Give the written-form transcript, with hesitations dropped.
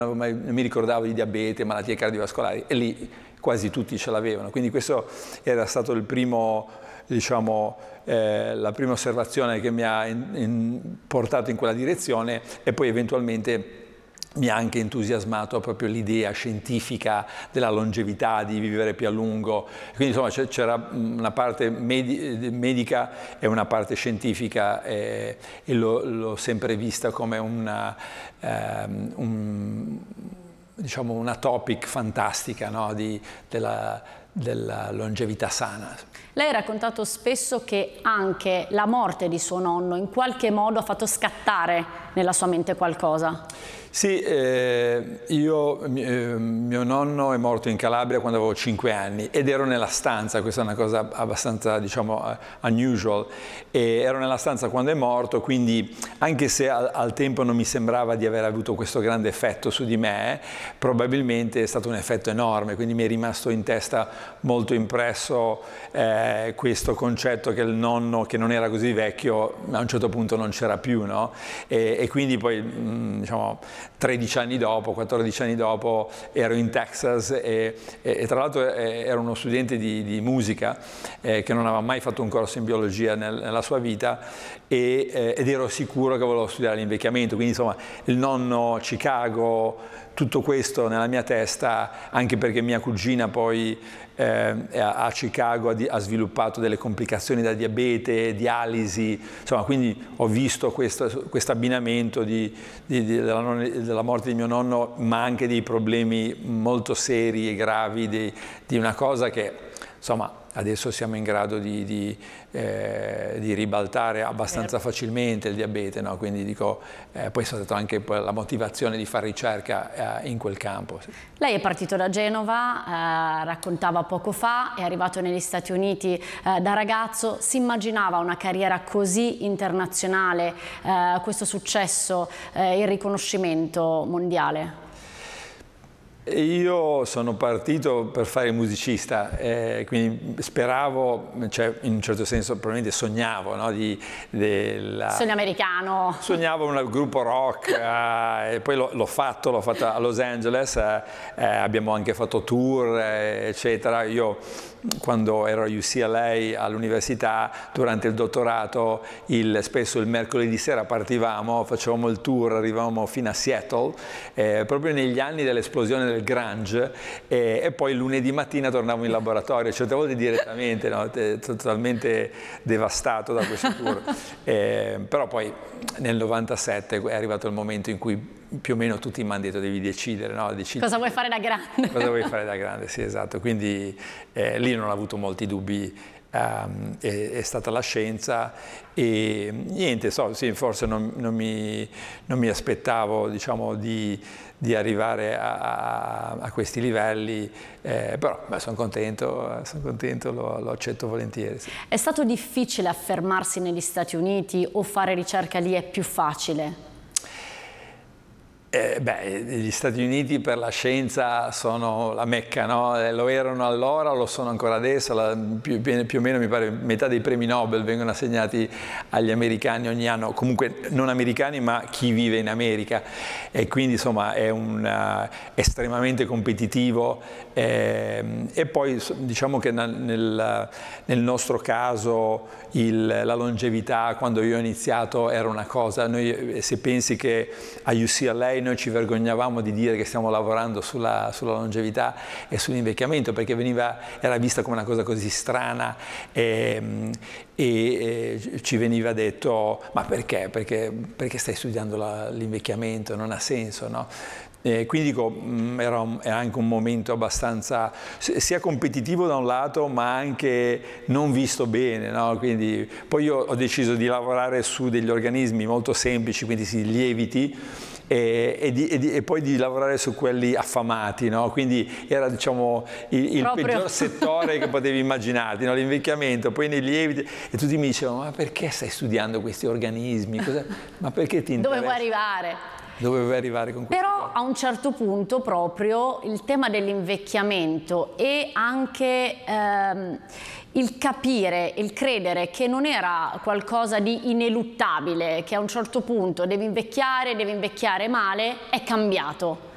non mi ricordavo di diabete, malattie cardiovascolari, e lì quasi tutti ce l'avevano. Quindi questo era stato il primo, diciamo, la prima osservazione che mi ha portato in quella direzione, e poi eventualmente mi ha anche entusiasmato proprio l'idea scientifica della longevità, di vivere più a lungo. Quindi insomma c'era una parte medica e una parte scientifica, e l'ho sempre vista come diciamo una topic fantastica, no? della longevità sana. Lei ha raccontato spesso che anche la morte di suo nonno in qualche modo ha fatto scattare nella sua mente qualcosa. Sì, mio nonno è morto in Calabria quando avevo 5 anni ed ero nella stanza, questa è una cosa abbastanza, diciamo, unusual, e ero nella stanza quando è morto, quindi anche se al tempo non mi sembrava di aver avuto questo grande effetto su di me, probabilmente è stato un effetto enorme, quindi mi è rimasto in testa molto impresso questo concetto che il nonno, che non era così vecchio, a un certo punto non c'era più, no? E quindi poi, diciamo, 13 anni dopo, 14 anni dopo ero in Texas e tra l'altro ero uno studente di musica che non aveva mai fatto un corso in biologia nella sua vita ed ero sicuro che volevo studiare l'invecchiamento, quindi insomma il nonno, Chicago, tutto questo nella mia testa, anche perché mia cugina poi a Chicago ha sviluppato delle complicazioni da diabete, dialisi, insomma, quindi ho visto questo abbinamento della morte di mio nonno, ma anche dei problemi molto seri e gravi di una cosa che, insomma, adesso siamo in grado di ribaltare abbastanza facilmente il diabete, no? Quindi dico, poi è stata anche la motivazione di fare ricerca in quel campo. Sì. Lei è partito da Genova, raccontava poco fa, è arrivato negli Stati Uniti da ragazzo, si immaginava una carriera così internazionale, questo successo, il riconoscimento mondiale? Io sono partito per fare il musicista, quindi speravo, cioè in un certo senso probabilmente sognavo, no, sogno americano. Sognavo un gruppo rock, e poi l'ho fatto a Los Angeles, abbiamo anche fatto tour, eccetera. Io quando ero a UCLA all'università, durante il dottorato, spesso il mercoledì sera partivamo, facevamo il tour, arrivavamo fino a Seattle, proprio negli anni dell'esplosione del grunge, e poi il lunedì mattina tornavo in laboratorio, certe volte direttamente, no? Totalmente devastato da questo tour. Però poi nel 97 è arrivato il momento in cui più o meno tutti mi hanno detto devi decidere, no? Cosa vuoi fare da grande? Cosa vuoi fare da grande, sì, esatto. Quindi lì non ho avuto molti dubbi, è stata la scienza e niente, sì, forse non mi aspettavo, diciamo, di arrivare a questi livelli, però sono contento, lo accetto volentieri. Sì. È stato difficile affermarsi negli Stati Uniti o fare ricerca lì è più facile? Gli Stati Uniti per la scienza sono la Mecca, no? Lo erano allora, lo sono ancora adesso, più o meno mi pare metà dei premi Nobel vengono assegnati agli americani ogni anno, comunque non americani ma chi vive in America, e quindi insomma è estremamente competitivo, e poi diciamo che nel nostro caso la longevità, quando io ho iniziato, era una cosa, noi, se pensi che a UCLA noi ci vergognavamo di dire che stiamo lavorando sulla longevità e sull'invecchiamento, perché era vista come una cosa così strana, e ci veniva detto ma perché? Perché stai studiando l'invecchiamento? Non ha senso, no? Quindi dico, era anche un momento abbastanza sia competitivo da un lato, ma anche non visto bene, no? Quindi poi io ho deciso di lavorare su degli organismi molto semplici, quindi lieviti, e poi di lavorare su quelli affamati, no? Quindi era, diciamo, il peggior settore che potevi immaginarti, no? L'invecchiamento, poi nei lieviti, e tutti mi dicevano ma perché stai studiando questi organismi? Ma perché ti interessa? Dove vuoi arrivare? Dove vuoi arrivare con questo? Però a un certo punto proprio il tema dell'invecchiamento e anche il capire, il credere che non era qualcosa di ineluttabile, che a un certo punto devi invecchiare male, è cambiato.